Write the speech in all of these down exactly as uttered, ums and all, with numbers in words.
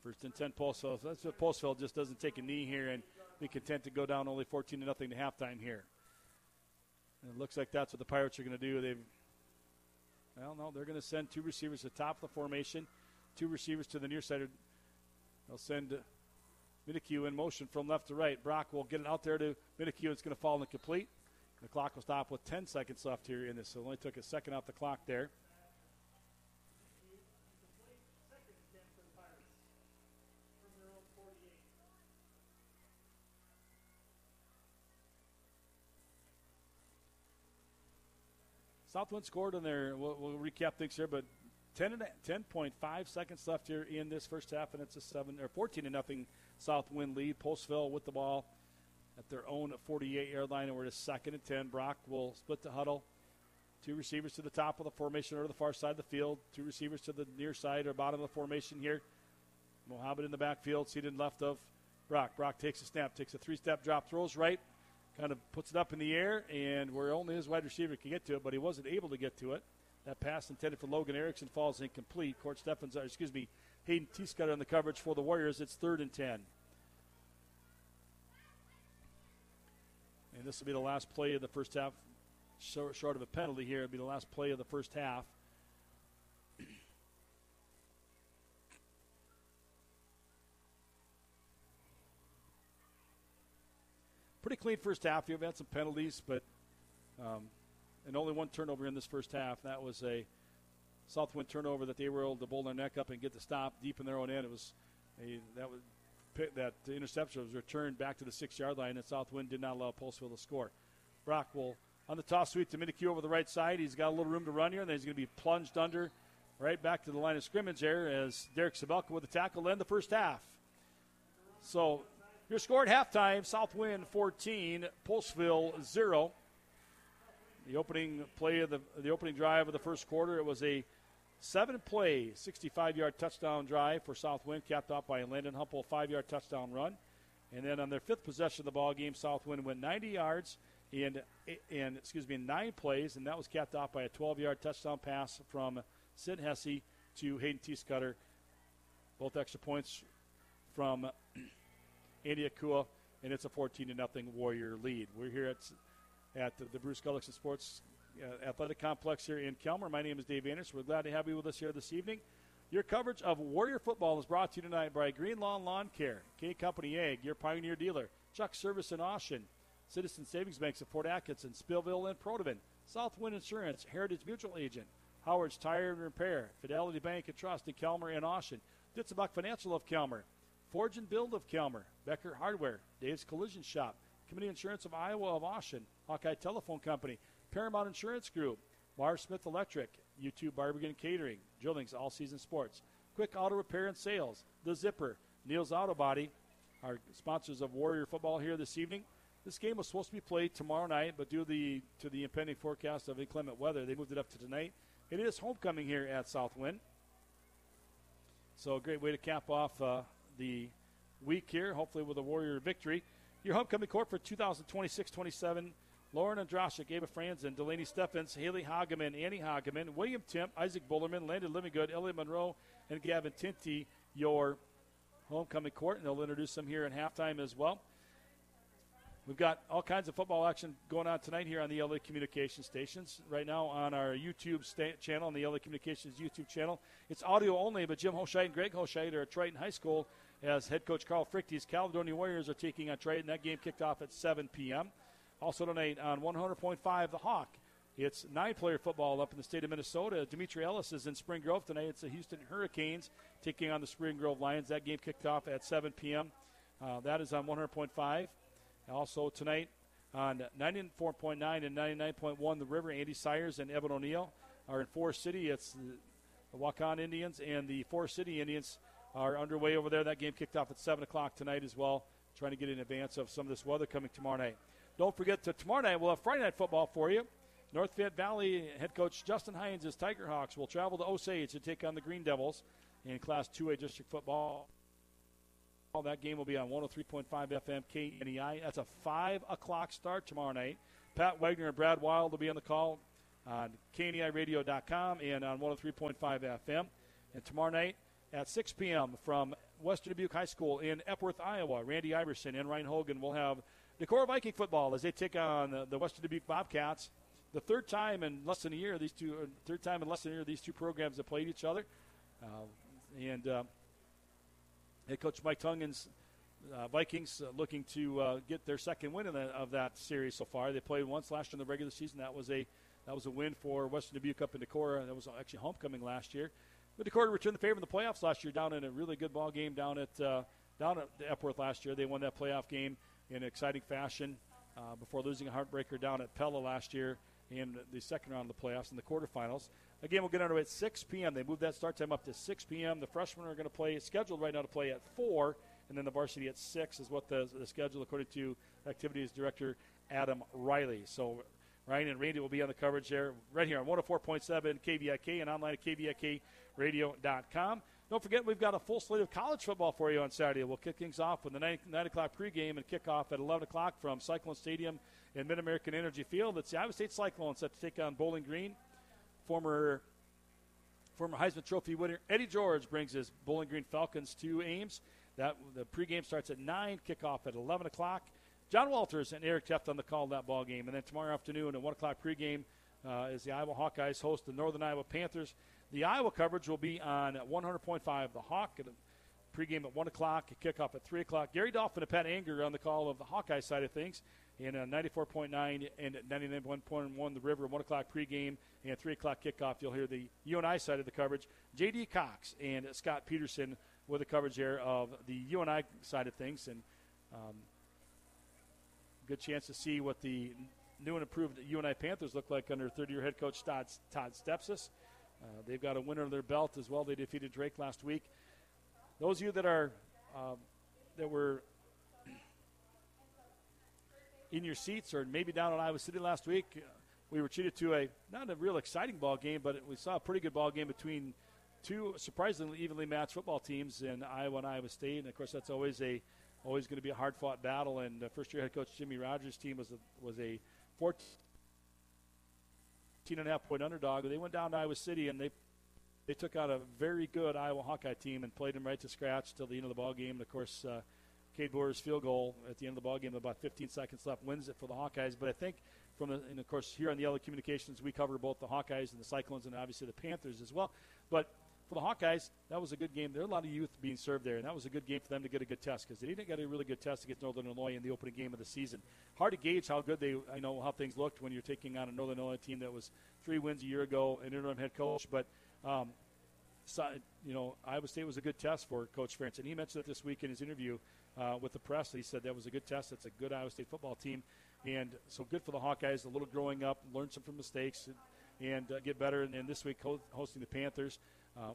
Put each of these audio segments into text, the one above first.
First and ten, Postville. So that's what Postville just doesn't take a knee here and be content to go down only fourteen to nothing to halftime here. And it looks like that's what the Pirates are going to do. They've, well, no, they're going to send two receivers to the top of the formation, two receivers to the near side. They'll send Midikyu in motion from left to right. Brock will get it out there to Midikyu. It's going to fall incomplete. The clock will stop with ten seconds left here in this. So it only took a second off the clock there. Southwind scored on their, we'll, we'll recap things here, but ten point five seconds left here in this first half, and it's a seven or fourteen to nothing Southwind lead. Postville with the ball at their own forty-eight-yard line, and we're to second and ten. Brock will split the huddle. Two receivers to the top of the formation or to the far side of the field. Two receivers to the near side or bottom of the formation here. Mohammed in the backfield, seated left of Brock. Brock takes a snap, takes a three-step drop, throws right, kind of puts it up in the air, and where only his wide receiver can get to it, but he wasn't able to get to it. That pass intended for Logan Erickson falls incomplete. Court Steffens, or excuse me, Hayden Teescutter on the coverage for the Warriors. It's third and ten. And this will be the last play of the first half. Short, short of a penalty here, it'll be the last play of the first half. Pretty clean first half. You've had some penalties, but um, and only one turnover in this first half. That was a Southwind turnover that they were able to bowl their neck up and get the stop deep in their own end. It was a that was that interception was returned back to the six-yard line, and Southwind did not allow Postville to score. Brock will on the toss sweep to Midikyu over the right side. He's got a little room to run here, and then he's going to be plunged under right back to the line of scrimmage there as Derek Sabelka with the tackle to end the first half. So your score at halftime: Southwind fourteen, Postville zero. The opening play of the the opening drive of the first quarter, it was a seven-play, sixty-five-yard touchdown drive for Southwind, capped off by Landon Humple, five-yard touchdown run. And then on their fifth possession of the ball game, Southwind went ninety yards and and excuse me nine plays, and that was capped off by a twelve-yard touchdown pass from Sid Hesse to Hayden Teescutter. Both extra points from Andy Akua, and it's a fourteen to nothing Warrior lead. We're here at at the, the Bruce Gullickson Sports uh, Athletic Complex here in Kelmer. My name is Dave Anderson. We're glad to have you with us here this evening. Your coverage of Warrior football is brought to you tonight by Green Lawn Lawn Care, K Company Ag, your Pioneer dealer, Chuck Service in Austin, Citizen Savings Banks of Port Atkinson, Spillville and Protivin, Southwind Insurance, Heritage Mutual Agent, Howard's Tire and Repair, Fidelity Bank and Trust in Kelmer and Austin, Ditzebach Financial of Kelmer, Forge and Build of Kelmer, Becker Hardware, Dave's Collision Shop, Community Insurance of Iowa of Austin, Hawkeye Telephone Company, Paramount Insurance Group, Bar Smith Electric, U two Barbecue Catering, Drillings All Season Sports, Quick Auto Repair and Sales, The Zipper, Neil's Auto Body, our sponsors of Warrior football here this evening. This game was supposed to be played tomorrow night, but due to the, to the impending forecast of inclement weather, they moved it up to tonight. It is homecoming here at Southwind. So a great way to cap off uh, the week here, hopefully with a Warrior victory. Your homecoming court for two thousand twenty-six twenty-seven, Lauren Andrashik, Ava Franzen, Delaney Steffens, Haley Hageman, Annie Hageman, William Timp, Isaac Bullerman, Landon Livingood, Elliot Monroe, and Gavin Tinty, your homecoming court, and they'll introduce them here at halftime as well. We've got all kinds of football action going on tonight here on the L A Communications stations. Right now on our YouTube sta- channel, on the L A Communications YouTube channel. It's audio only, but Jim Hoshite and Greg Hoshite are at Triton High School as head coach Carl Frichty's Caledonia Warriors are taking on Triton. That game kicked off at seven p.m. Also tonight on one hundred point five The Hawk. It's nine-player football up in the state of Minnesota. Dimitri Ellis is in Spring Grove tonight. It's the Houston Hurricanes taking on the Spring Grove Lions. That game kicked off at seven p.m. Uh, that is on one hundred point five. Also tonight on ninety-four point nine and ninety-nine point one The River, Andy Sires and Evan O'Neill are in Forest City. It's the, the Wakan Indians and the Forest City Indians are underway over there. That game kicked off at seven o'clock tonight as well, trying to get in advance of some of this weather coming tomorrow night. Don't forget that tomorrow night we'll have Friday Night Football for you. North Fayette Valley head coach Justin Hines' Tiger Hawks will travel to Osage to take on the Green Devils in Class two A district football. That game will be on one oh three point five F M K N E I. That's a five o'clock start tomorrow night. Pat Wagner and Brad Wild will be on the call on K N E I radio dot com and on one oh three point five F M. And tomorrow night, at six p.m. from Western Dubuque High School in Epworth, Iowa. Randy Iverson and Ryan Hogan will have Decorah Viking football as they take on uh, the Western Dubuque Bobcats. The third time in less than a year, these two, uh, third time in less than a year, these two programs have played each other. Uh, and uh, head coach Mike Tungan's uh, Vikings uh, looking to uh, get their second win in the, of that series so far. They played once last year in the regular season. That was a that was a win for Western Dubuque up in Decorah. That was actually homecoming last year. But Decorah returned the favor in the playoffs last year down in a really good ball game down at uh, down at Epworth last year. They won that playoff game in exciting fashion uh, before losing a heartbreaker down at Pella last year in the second round of the playoffs in the quarterfinals. Again, we'll get underway at six p.m. They moved that start time up to six p.m. The freshmen are going to play, scheduled right now to play at four, and then the varsity at six is what the, the schedule, according to Activities Director Adam Riley. So Ryan and Randy will be on the coverage there right here on one oh four point seven K V I K and online at K V I K radio dot com. Don't forget, we've got a full slate of college football for you on Saturday. We'll kick things off with the nine, nine o'clock pregame and kickoff at eleven o'clock from Cyclone Stadium in Mid-American Energy Field. It's the Iowa State Cyclones set to take on Bowling Green. Former former Heisman Trophy winner Eddie George brings his Bowling Green Falcons to Ames. That the pregame starts at nine, kickoff at eleven o'clock. John Walters and Eric Teft on the call of that ball game. And then tomorrow afternoon at one o'clock pregame uh, is the Iowa Hawkeyes host the Northern Iowa Panthers. The Iowa coverage will be on one hundred point five The Hawk. Pregame at one o'clock, kickoff at three o'clock. Gary Dolphin and Pat Anger on the call of the Hawkeye side of things. And uh, ninety-four point nine and ninety-nine point one The River, one o'clock pregame and three o'clock kickoff. You'll hear the U N I side of the coverage. J D Cox and Scott Peterson with the coverage there of the U N I side of things. And um, good chance to see what the new and improved U N I Panthers look like under third-year head coach Todd, Todd Stepsis. Uh, they've got a winner under their belt as well. They defeated Drake last week. Those of you that are um, that were in your seats or maybe down in Iowa City last week, uh, we were treated to a not a real exciting ball game, but we saw a pretty good ball game between two surprisingly evenly matched football teams in Iowa and Iowa State. And of course, that's always a always going to be a hard-fought battle. And uh, first-year head coach Jimmy Rogers' team was a, was a fourteen and a half point underdog. They went down to Iowa City and they they took out a very good Iowa Hawkeye team and played them right to scratch till the end of the ball game. And of course, uh, Cade Boer's field goal at the end of the ball game, about fifteen seconds left, wins it for the Hawkeyes. But I think from the, and of course, here on the Yellow Communications, we cover both the Hawkeyes and the Cyclones and obviously the Panthers as well. But for the Hawkeyes, that was a good game. There are a lot of youth being served there, and that was a good game for them to get a good test because they didn't get a really good test against Northern Illinois in the opening game of the season. Hard to gauge how good they, I know how things looked when you're taking on a Northern Illinois team that was three wins a year ago, an interim head coach. But, um, so, you know, Iowa State was a good test for Coach Ferentz, and he mentioned it this week in his interview uh, with the press. He said that was a good test. It's a good Iowa State football team, and so good for the Hawkeyes. A little growing up, learn some from mistakes, and, and uh, get better. And, and this week, ho- hosting the Panthers. Uh,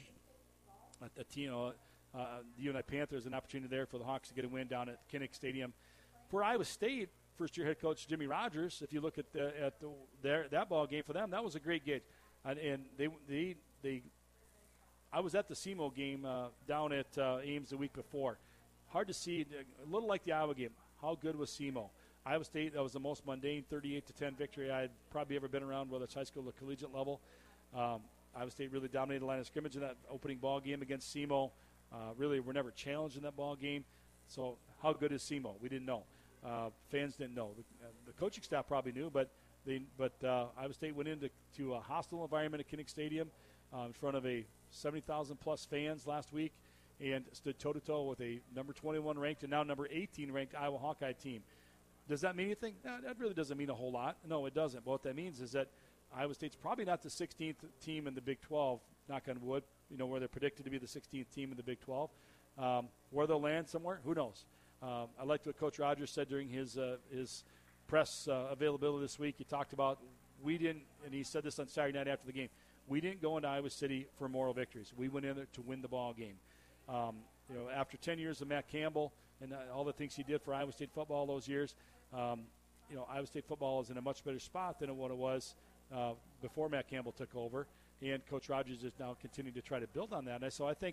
At the, you know, uh, the U N I Panthers, an opportunity there for the Hawks to get a win down at Kinnick Stadium. For Iowa State, first-year head coach Jimmy Rogers, if you look at the, at the, their, that ball game for them, that was a great game. And, and they, they, they, I was at the S E M O game uh, down at uh, Ames the week before. Hard to see, a little like the Iowa game. How good was S E M O? Iowa State, that was the most mundane thirty-eight to ten victory I had probably ever been around, whether it's high school or collegiate level. Um, Iowa State really dominated the line of scrimmage in that opening ball game against S E M O. Uh, really, were never challenged in that ball game. So, how good is S E M O? We didn't know. Uh, fans didn't know. The, uh, the coaching staff probably knew, but they, but uh, Iowa State went into to a hostile environment at Kinnick Stadium uh, in front of a seventy thousand plus fans last week, and stood toe to toe with a number twenty-one ranked and now number eighteen ranked Iowa Hawkeye team. Does that mean anything? No, that really doesn't mean a whole lot. No, it doesn't. But what that means is that Iowa State's probably not the sixteenth team in the Big twelve, knock on wood, you know, where they're predicted to be the sixteenth team in the Big twelve. Um, where they'll land somewhere, who knows? Um, I liked what Coach Rogers said during his uh, his press uh, availability this week. He talked about we didn't, and he said this on Saturday night after the game, we didn't go into Iowa City for moral victories. We went in there to win the ball game. Um, you know, after ten years of Matt Campbell and uh, all the things he did for Iowa State football those years, um, you know, Iowa State football is in a much better spot than what it was Uh, before Matt Campbell took over, and Coach Rogers is now continuing to try to build on that. And so I think,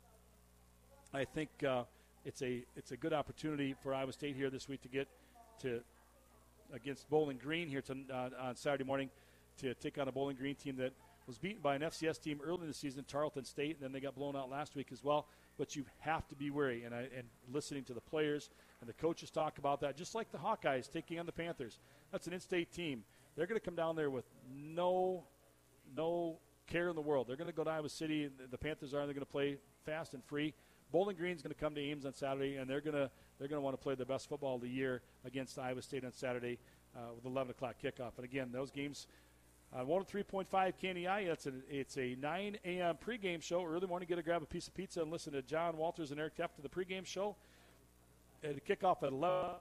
I think uh, it's a it's a good opportunity for Iowa State here this week to get to against Bowling Green here to, uh, on Saturday morning to take on a Bowling Green team that was beaten by an F C S team early in the season, Tarleton State, and then they got blown out last week as well. But you have to be wary, and, I, and listening to the players and the coaches talk about that, just like the Hawkeyes taking on the Panthers. That's an in-state team. They're going to come down there with no no care in the world. They're going to go to Iowa City. The Panthers are. They're going to play fast and free. Bowling Green's going to come to Ames on Saturday, and they're going to they're going to want to play the best football of the year against Iowa State on Saturday uh, with eleven o'clock kickoff. And again, those games, uh, one oh three point five K N E I. It's a it's a nine a.m. pregame show. Early morning, get to grab a piece of pizza and listen to John Walters and Eric Teff to the pregame show. And kickoff at eleven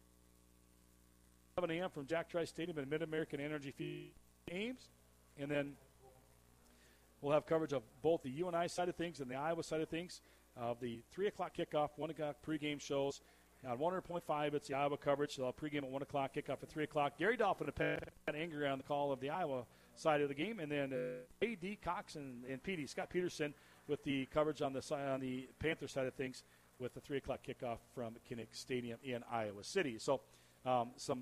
a.m. from Jack Trice Stadium at Mid-American Energy Field, Ames, and then we'll have coverage of both the U N I side of things and the Iowa side of things. Of the three o'clock kickoff, one o'clock pregame shows. On one hundred point five, it's the Iowa coverage. So pregame at one o'clock, kickoff at three o'clock. Gary Dolphin and Anger on the call of the Iowa side of the game. And then uh, A D. Cox and, and P D. Scott Peterson with the coverage on the on the Panther side of things with the three o'clock kickoff from Kinnick Stadium in Iowa City. So um, some,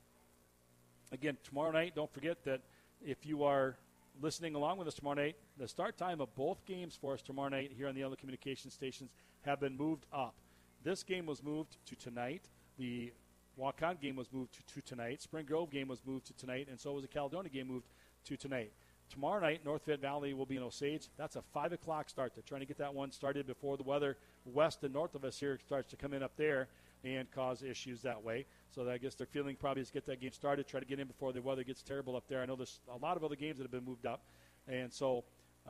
again, tomorrow night, don't forget that if you are listening along with us tomorrow night, the start time of both games for us tomorrow night here on the other communication stations have been moved up. This game was moved to tonight. The Waukon game was moved to, to tonight. Spring Grove game was moved to tonight, and so was the Caledonia game moved to tonight. Tomorrow night, North Fayette Valley will be in Osage. That's a five o'clock start. They're trying to get that one started before the weather west and north of us here starts to come in up there and cause issues that way. So I guess their feeling probably is get that game started, try to get in before the weather gets terrible up there. I know there's a lot of other games that have been moved up. And so uh,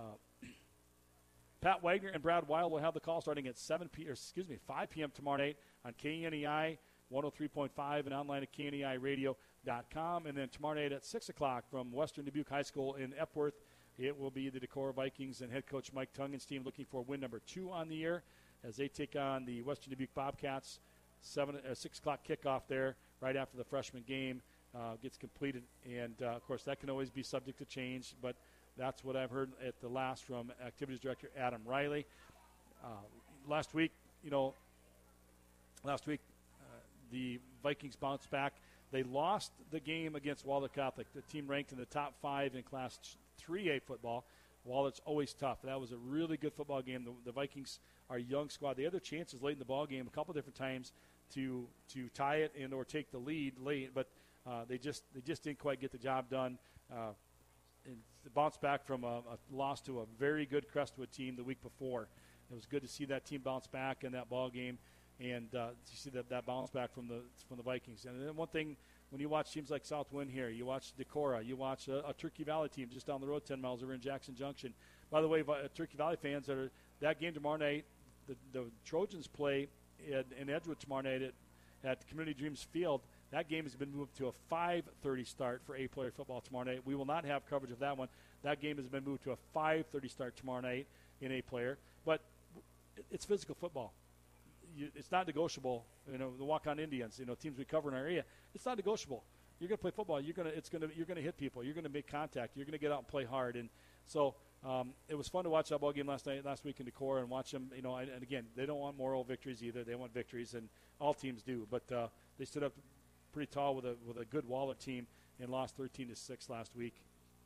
Pat Wagner and Brad Wild will have the call starting at seven p. or excuse me, five p.m. tomorrow night on K N E I one oh three point five and online at K N E I radio dot com. And then tomorrow night at six o'clock from Western Dubuque High School in Epworth, it will be the Decorah Vikings and head coach Mike Tungan's team looking for win number two on the year as they take on the Western Dubuque Bobcats. Seven, uh, six o'clock kickoff there right after the freshman game uh, gets completed. And, uh, of course, that can always be subject to change, but that's what I've heard at the last from Activities Director Adam Riley. Uh, last week, you know, last week uh, the Vikings bounced back. They lost the game against Wahlert Catholic, the team ranked in the top five in Class three A football. Wallert's always tough. That was a really good football game. The, the Vikings are a young squad. They had their chances late in the ball game a couple different times to to tie it and or take the lead late, but uh, they just they just didn't quite get the job done. Uh, and bounce back from a, a loss to a very good Crestwood team the week before. It was good to see that team bounce back in that ball game, and uh, to see that, that bounce back from the from the Vikings. And then one thing, when you watch teams like Southwind here, you watch Decorah, you watch a, a Turkey Valley team just down the road ten miles over in Jackson Junction. By the way, uh, Turkey Valley fans, that are that game tomorrow night, the, the Trojans play in, in Edgewood tomorrow night at, at Community Dreams Field. That game has been moved to a five thirty start for A-player football tomorrow night. We will not have coverage of that one. That game has been moved to a five thirty start tomorrow night in A-player. But it's physical football. You, it's not negotiable. You know, the Waukon Indians, you know, teams we cover in our area, it's not negotiable. You're going to play football. You're going to it's going to you're going to hit people. You're going to make contact. You're going to get out and play hard. And so um, it was fun to watch that ball game last night, last week in Decorah, and watch them. You know, and, and again, they don't want moral victories either. They want victories, and all teams do. But uh, they stood up pretty tall with a with a good Wahlert team and lost thirteen to six last week.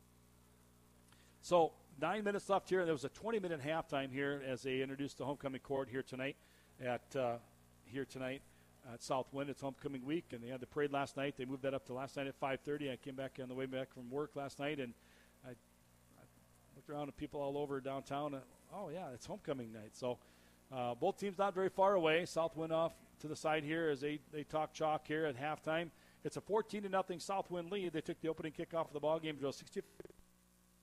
So nine minutes left here. There was a twenty-minute halftime here as they introduced the homecoming court here tonight at uh, here tonight at Southwind. It's homecoming week, and they had the parade last night. They moved that up to last night at five thirty. I came back on the way back from work last night, and I, I looked around at people all over downtown. And, oh, yeah, it's homecoming night. So uh, both teams not very far away. Southwind off to the side here as they, they talk chalk here at halftime. It's a fourteen to nothing Southwind lead. They took the opening kickoff of the ball game drill, sixty